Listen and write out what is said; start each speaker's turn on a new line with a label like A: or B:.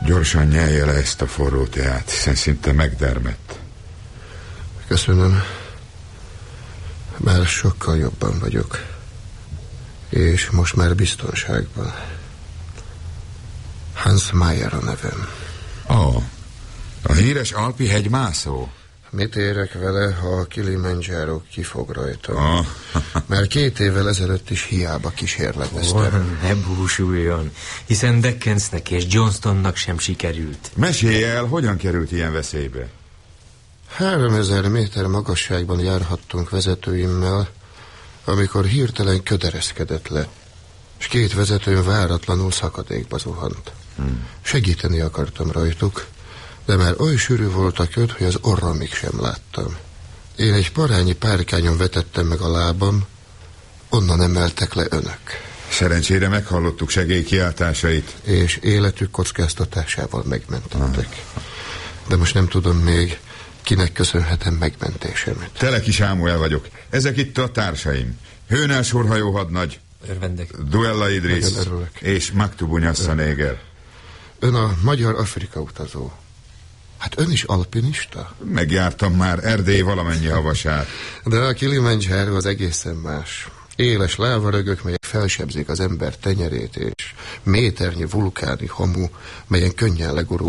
A: Gyorsan nyelje le ezt a forró teát, hiszen szinte megdermedt.
B: Köszönöm. Már sokkal jobban vagyok. És most már biztonságban. Hans Meyer a nevem.
A: A híres alpi hegymászó.
B: Mit érek vele, ha a Kilimanjaro kifog rajta? Mert 2 évvel ezelőtt is hiába kísérleteztem.
C: Ne búsuljon, hiszen Deckensnek és Johnstonnak sem sikerült.
A: Mesélj el, hogyan került ilyen veszélybe?
B: 3000 méter magasságban járhattunk vezetőimmel, amikor hirtelen ködereszkedett le, és 2 vezetőm váratlanul szakadékba zuhant. Segíteni akartam rajtuk, de már oly sűrű volt a köd, hogy az orromig sem láttam. Én egy parányi párkányon vetettem meg a lábam, onnan emeltek le önök.
A: Szerencsére meghallottuk segélykiáltásait.
B: És életük kockáztatásával megmentettek. De most nem tudom még, kinek köszönhetem megmentésemet.
A: Teleki Sámuel vagyok. Ezek itt a társaim. Hőnel sorhajó hadnagy,
C: Örvendek.
A: Duella Idris és Maktubu Nyassanéger.
B: Ön a magyar Afrika utazó. Hát ön is alpinista?
A: Megjártam már Erdély valamennyi havasát.
B: De a Kilimanjaro az egészen más. Éles lávarögök, melyek felsebzik az ember tenyerét, és méternyi vulkáni hamu, melyen könnyen legurul